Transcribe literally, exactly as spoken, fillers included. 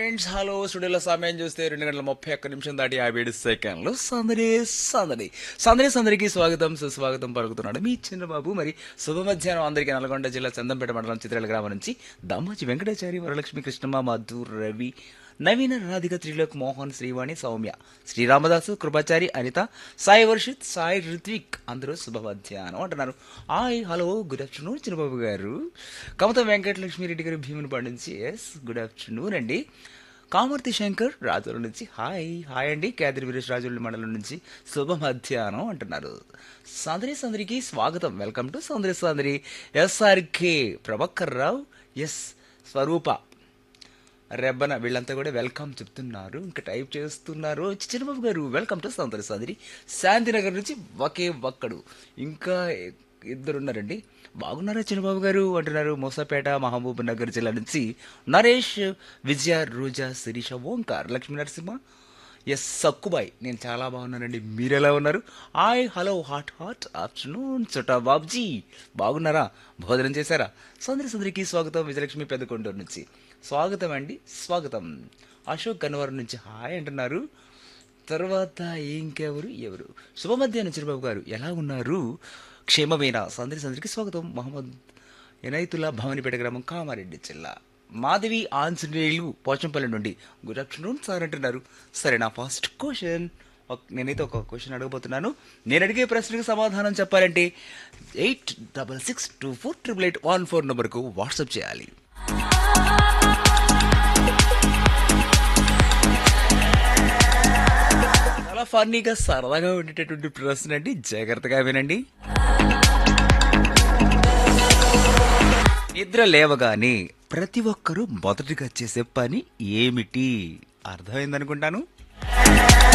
Friends hello స్టూడియోలో సమయం చూస్తే రెండు గంటల ముప్పై ఒక్క నిమిషం దాటి యాభై ఏడు సెకండ్లు సందడి సందడి సందడి సందడికి స్వాగతం సుస్వాగతం పలుకుతున్నాడు మీ చిన్నబాబు. మరి శుభ మధ్యాహ్నం అందరికీ. నల్గొండ జిల్లా చందంపేట మండలం చిత్రాల గ్రామం నుంచి దమ్మచి వెంకటాచారి, వరలక్ష్మి, కృష్ణమ్మ, మధు, రవి, నవీన, రాధిక, త్రిలోక్, మోహన్, శ్రీవాణి, సౌమ్య, శ్రీరామదాసు, కృపాచారి, అనిత, సాయి వర్షిత్, సాయి రిత్విక్ అందరూ శుభ మధ్యాహ్నం అంటున్నారు. హాయ్ హలో గుడ్ ఆఫ్టర్నూన్ చిన్నబాబు గారు. కమతం వెంకటలక్ష్మి రెడ్డి గారు భీమునిపాడు నుంచి ఎస్ గుడ్ ఆఫ్టర్నూన్ అండి. కామర్తి శంకర్ రాజుల నుంచి హాయ్ హాయ్ అండి. కేదరి వీరేష్ రాజుల మండలం నుంచి శుభ మధ్యాహ్నం అంటున్నారు. సందరి సందరికి స్వాగతం, welcome to సందరి సందరి. SRK Prabhakar Rao, yes స్వరూప, రెబ్బన వీళ్ళంతా కూడా వెల్కమ్ చెప్తున్నారు, ఇంకా టైప్ చేస్తున్నారు. చిన్నబాబు గారు వెల్కమ్ టు సందరి సందరి. శాంతినగర్ నుంచి ఒకే ఒక్కడు, ఇంకా ఇద్దరున్నారండి. బాగున్నారా చిన్నబాబు గారు అంటున్నారు. మోసాపేట మహబూబ్ నగర్ జిల్లా నుంచి నరేష్, విజయ, రోజా, శిరీష, ఓంకార్, లక్ష్మీ నరసింహ, ఎస్ సక్కుబాయ్. నేను చాలా బాగున్నానండి, మీరు ఎలా ఉన్నారు? Hi hello hot hot afternoon చోటా బాబ్జీ, బాగున్నారా? భోజనం చేశారా? సందరి సందరికి స్వాగతం. విజయలక్ష్మి పెద్దకొండూరు నుంచి స్వాగతం అండి, స్వాగతం. అశోక్ కన్వర్ నుంచి హాయ్ అంటున్నారు. తర్వాత ఇంకెవరు ఎవరు? శుభ మధ్యాహ్నం చిరుబాబు గారు, ఎలా ఉన్నారు? క్షేమమేనా? సందరి సందరికి స్వాగతం. మహమ్మద్ ఎనైతుల్లా, భవానిపేట గ్రామం, కామారెడ్డి జిల్లా. మాధవి ఆంజనేయులు పోచంపల్లి నుండి గుడ్ ఆఫ్టర్నూన్ సార్ అంటున్నారు. సరే, నా ఫస్ట్ క్వశ్చన్, నేనైతే ఒక క్వశ్చన్ అడగబోతున్నాను. నేను అడిగే ప్రశ్నకు సమాధానం చెప్పాలంటే eight double six two four triple eight one four నెంబర్కు వాట్సాప్ చేయాలి. చాలా ఫన్నీగా సరదాగా ఉండేటటువంటి ప్రశ్న అండి, జాగ్రత్తగా వినండి. నిద్ర లేవగానే ప్రతి ఒక్కరూ మొదటిగా చేసే పని ఏమిటి? అర్థమైందనుకుంటాను.